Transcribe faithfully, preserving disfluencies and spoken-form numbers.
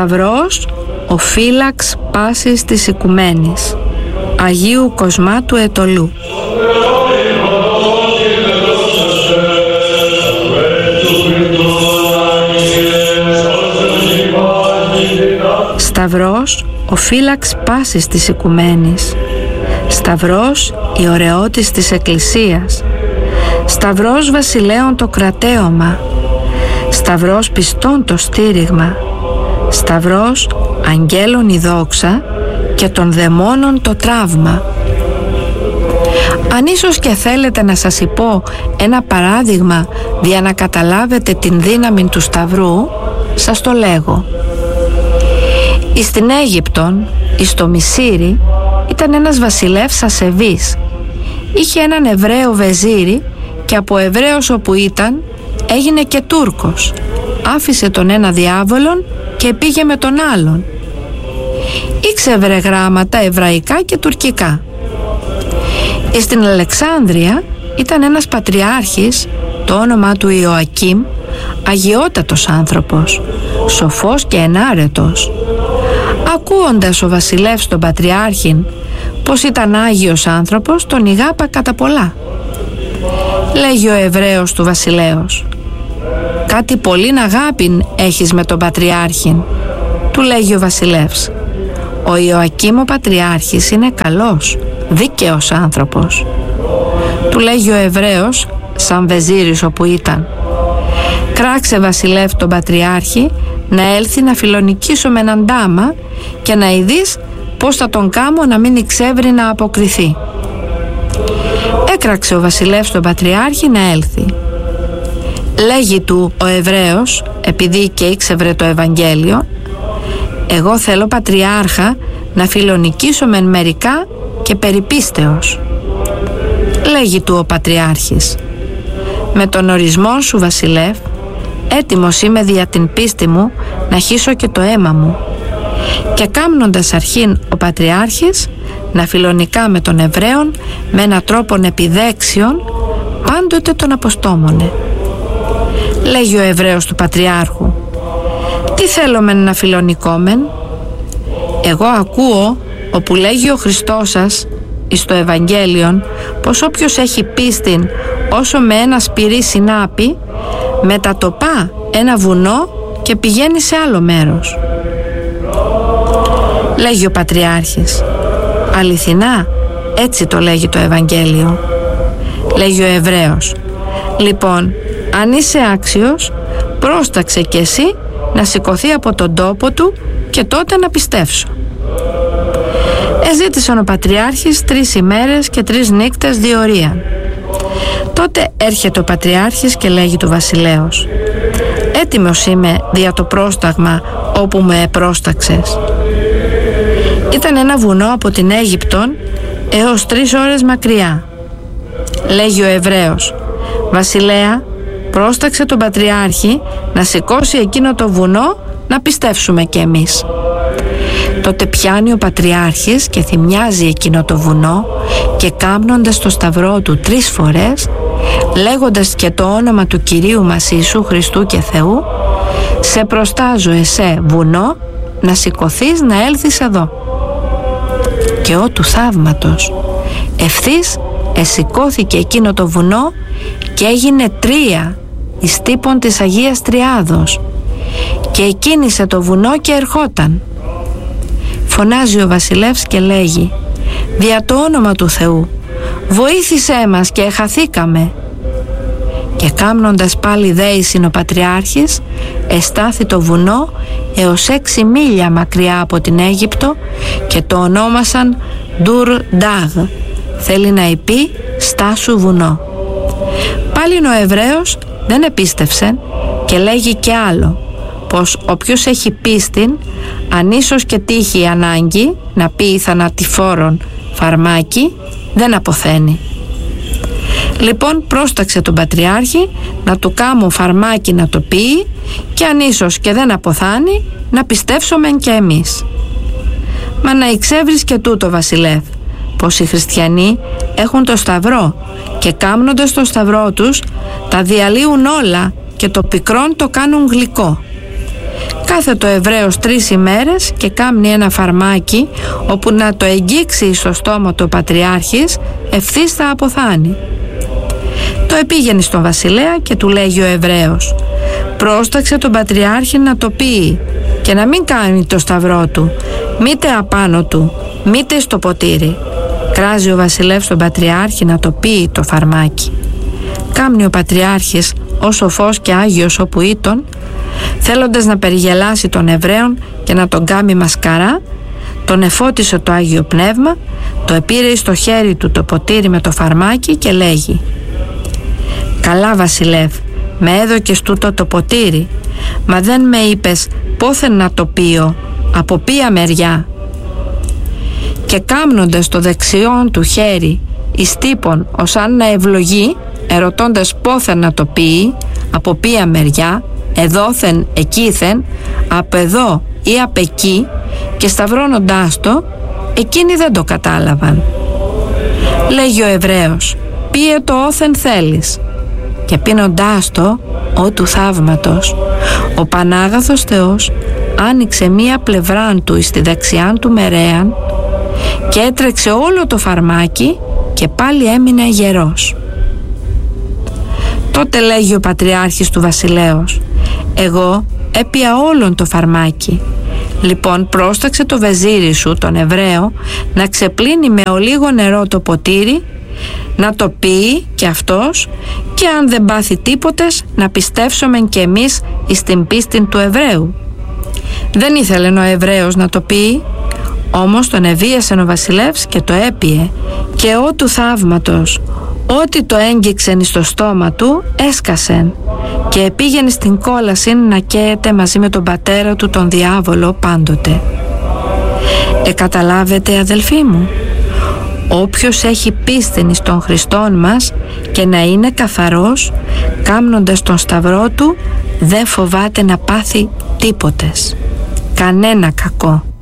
Σταυρός, ο φύλαξ πάσης της οικουμένης, Αγίου Κοσμά του Αιτωλού. Σταυρός, ο φύλαξ πάσης της οικουμένης, Σταυρός, η ωραιότης της Εκκλησίας, Σταυρός βασιλέων το κρατέωμα, Σταυρός πιστών το στήριγμα, Σταυρός αγγέλων η δόξα και των δαιμόνων το τραύμα. Αν ίσως και θέλετε να σας υπώ ένα παράδειγμα για να καταλάβετε την δύναμη του Σταυρού, σας το λέγω. Εις την Αίγυπτον, εις το Μισήρι, ήταν ένας βασιλεύς ασεβής. Είχε έναν Εβραίο βεζίρι και από Εβραίος όπου ήταν έγινε και Τούρκος. Άφησε τον ένα διάβολον και πήγε με τον άλλον. Ήξερε γράμματα εβραϊκά και τουρκικά. Στην Αλεξάνδρεια ήταν ένας πατριάρχης, το όνομά του Ιωακήμ, αγιότατος άνθρωπος, σοφός και ενάρετος. Ακούοντας ο βασιλεύς τον πατριάρχην πως ήταν άγιος άνθρωπος, τον ηγάπα κατά πολλά. Λέγει ο Εβραίος του βασιλέως: «Κάτι πολλήν αγάπην έχεις με τον πατριάρχην», του λέγει ο βασιλεύς. «Ο Ιωακήμ ο πατριάρχης είναι καλός, δίκαιος άνθρωπος», του λέγει ο Εβραίος, σαν βεζίρις όπου ήταν. «Κράξε βασιλεύ τον πατριάρχη να έλθει να φιλονικήσω με έναν τάμα και να ειδείς πως θα τον κάμω να μην εξεύρει να αποκριθεί». Έκραξε ο βασιλεύς τον πατριάρχη να έλθει. Λέγει του ο Εβραίος, επειδή και ήξευρε το Ευαγγέλιο: «Εγώ θέλω πατριάρχα να φιλονικήσω μεν μερικά και περιπίστεως». Λέγει του ο πατριάρχης: «Με τον ορισμό σου βασιλεύ, έτοιμος είμαι δια την πίστη μου να χύσω και το αίμα μου». Και κάμνοντας αρχήν ο πατριάρχης να φιλονικά με τον Εβραίον με έναν τρόπον επιδέξιον, πάντοτε τον αποστόμωνε. Λέγει ο Εβραίος του πατριάρχου: «Τι θέλομεν να φιλονικόμεν? Εγώ ακούω όπου λέγει ο Χριστός σας εις το Ευαγγέλιον πως όποιος έχει πίστην όσο με ένα σπυρί συνάπη, μετατοπά ένα βουνό και πηγαίνει σε άλλο μέρος». Λέγει ο πατριάρχης: «Αληθινά, έτσι το λέγει το Ευαγγέλιο». Λέγει ο Εβραίος: «Λοιπόν, αν είσαι άξιος, πρόσταξε κι εσύ να σηκωθεί από τον τόπο του και τότε να πιστέψω». Εζήτησαν ο πατριάρχης τρεις ημέρες και τρεις νύκτες διορία. Τότε έρχεται ο πατριάρχης και λέγει του βασιλέως: «Έτοιμος είμαι δια το πρόσταγμα όπου με επρόσταξες». Ήταν ένα βουνό από την Αίγυπτον έως τρεις ώρες μακριά. Λέγει ο Εβραίος: «Βασιλέα, πρόσταξε τον πατριάρχη να σηκώσει εκείνο το βουνό να πιστέψουμε κι εμείς». Τότε πιάνει ο πατριάρχης και θυμιάζει εκείνο το βουνό και κάμνοντας το σταυρό του τρεις φορές, λέγοντας και το όνομα του Κυρίου μας Ιησού Χριστού και Θεού: «Σε προστάζω εσέ βουνό να σηκωθείς να έλθεις εδώ». Και ό του θαύματος, ευθύς εσηκώθηκε εκείνο το βουνό και έγινε τρία εις τύπων της Αγίας Τριάδος και εκκίνησε το βουνό και ερχόταν. Φωνάζει ο βασιλεύς και λέγει: «Δια το όνομα του Θεού, βοήθησέ μας και εχαθήκαμε». Και κάμνοντας πάλι δέησιν ο πατριάρχης, εστάθη το βουνό έως έξι μίλια μακριά από την Αίγυπτο και το ονόμασαν Ντουρ Ντάγ, θέλει να υπεί στάσου βουνό. Πάλιν ο Εβραίος δεν επίστευσε και λέγει και άλλο, πως όποιος έχει πίστην, αν ίσως και τύχει ανάγκη να πει θανατηφόρον φαρμάκι, δεν αποθαίνει. Λοιπόν πρόσταξε τον πατριάρχη να του κάμω φαρμάκι να το πει και αν ίσως και δεν αποθάνει να πιστέψομεν και εμείς. Μα να εξεύρεις και τούτο βασιλεύ, πως οι χριστιανοί έχουν το σταυρό και κάμνοντας το σταυρό τους τα διαλύουν όλα και το πικρόν το κάνουν γλυκό. Κάθεται ο Εβραίος τρεις ημέρες και κάμνει ένα φαρμάκι όπου να το εγγίξει στο στόμα του Πατριάρχης, ευθύς θα αποθάνει. Το επήγαινε στον βασιλέα και του λέγει ο Εβραίος: πρόσταξε τον Πατριάρχη να το πει και να μην κάνει το σταυρό του, μήτε απάνω του, μήτε στο ποτήρι. Κράζει ο βασιλεύς τον Πατριάρχη να το πει το φαρμάκι. Κάμνει ο Πατριάρχης, ο σοφός και άγιος όπου ήταν, θέλοντας να περιγελάσει τον Εβραίον και να τον κάμει μασκαρά, τον εφώτισε το Άγιο Πνεύμα, το επήρε στο χέρι του το ποτήρι με το φαρμάκι και λέγει: καλά βασιλεύ, με έδωκες τούτο το ποτήρι, μα δεν με είπες πόθεν να το πείω, από ποια μεριά. Και κάμνοντας το δεξιόν του χέρι εις τύπον ως αν να ευλογεί, ερωτώντας πόθεν να το πει, από ποια μεριά, εδώθεν εκείθεν, απ' εδώ ή απ' εκεί, και σταυρώνοντάς το, εκείνοι δεν το κατάλαβαν. Λέγει ο Εβραίος: πίε το όθεν θέλεις. Και πίνοντάς το, ο του θαύματος, ο Πανάγαθος Θεός άνοιξε μία πλευράν του εις τη δεξιάν του μερέαν και έτρεξε όλο το φαρμάκι και πάλι έμεινε γερός. Τότε λέγει ο Πατριάρχης του βασιλέως: εγώ έπια όλον το φαρμάκι. Λοιπόν πρόσταξε το βεζίρι σου, τον Εβραίο, να ξεπλύνει με ολίγο νερό το ποτήρι, να το πει και αυτός, και αν δεν πάθει τίποτες να πιστεύσομεν και εμείς εις την πίστην του Εβραίου. Δεν ήθελε ο Εβραίος να το πει, όμως τον εβίασεν ο βασιλεύς και το έπιε, και ό του θαύματος, ό,τι το έγγιξεν στο στόμα του έσκασεν, και επήγαινε στην κόλαση να καίεται μαζί με τον πατέρα του τον διάβολο πάντοτε. Εκαταλάβετε αδελφοί μου, όποιος έχει πίστην εις τον Χριστόν μας και να είναι καθαρός, κάμνοντας τον σταυρό του, δεν φοβάται να πάθει τίποτες, κανένα κακό.